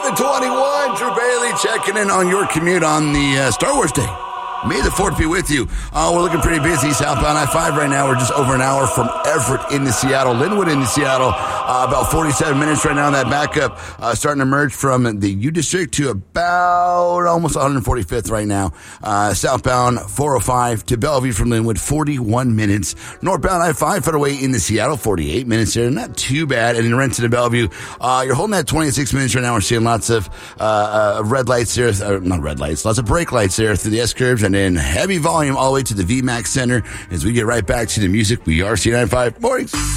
7:21. Drew Bailey checking in on your commute on the Star Wars Day. May the 4th be with you. We're looking pretty busy. Southbound I-5 right now. We're just over an hour from Everett into Seattle. Linwood into Seattle. About 47 minutes right now. That backup starting to merge from the U District to about almost 145th right now. Southbound 405 to Bellevue from Linwood, 41 minutes. Northbound I-5 Federal into Seattle, 48 minutes there. Not too bad. And in Renton to Bellevue, you're holding that 26 minutes right now. We're seeing lots of red lights there. Not red lights. Lots of brake lights there through the S-curves. And then heavy volume all the way to the VMAX Center as we get right back to the music. We are C95 Mornings.